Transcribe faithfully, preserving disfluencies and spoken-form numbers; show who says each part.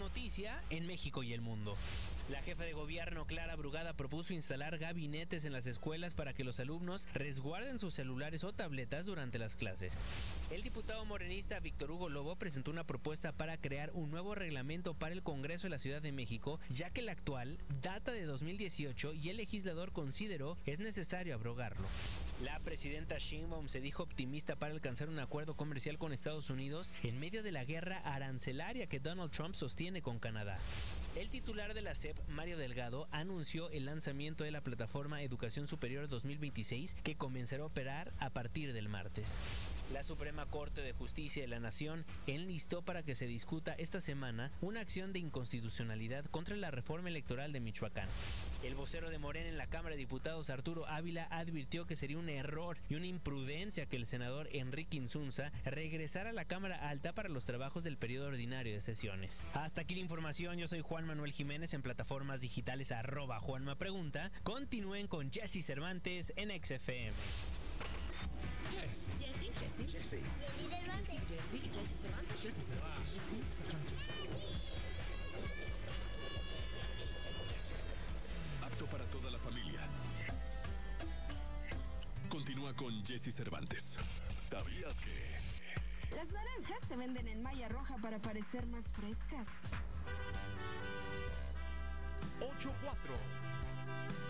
Speaker 1: noticia en México y el mundo. La jefa de gobierno, Clara Brugada, propuso instalar gabinetes en las escuelas para que los alumnos resguarden sus celulares o tabletas durante las clases. El diputado morenista Víctor Hugo Lobo presentó una propuesta para crear un nuevo reglamento para el Congreso de la Ciudad de México, ya que el actual data de dos mil dieciocho y el legislador consideró es necesario abrogarlo. La presidenta Sheinbaum se dijo optimista para alcanzar un acuerdo comercial con Estados Unidos en medio de la guerra arancelaria que Donald Trump sostiene con Canadá. El titular de la S E P, Mario Delgado, anunció el lanzamiento de la plataforma Educación Superior dos mil veintiséis, que comenzará a operar a partir del martes. La Suprema Corte de Justicia de la Nación enlistó para que se discuta esta semana una acción de inconstitucionalidad contra la reforma electoral de Michoacán. El vocero de Morena en la Cámara de Diputados, Arturo Ávila, advirtió que sería un error y una imprudencia que el senador Enrique Insunza regresara a la Cámara Alta para los trabajos del periodo ordinario de sesiones. Hasta aquí la información. Yo soy Juan Manuel Jiménez, en plataformas digitales arroba Juanma Pregunta. Continúen con Jesse Cervantes en X F M.
Speaker 2: Jesse. Jesse. Jesse. Jesse. Jesse. Jesse Cervantes. Jesse Cervantes. Jesse Cervantes.
Speaker 3: Apto para toda la familia. Continúa con Jesse Cervantes. ¿Sabías que?
Speaker 4: Las naranjas se venden en malla roja para parecer más frescas.
Speaker 5: ocho cuatro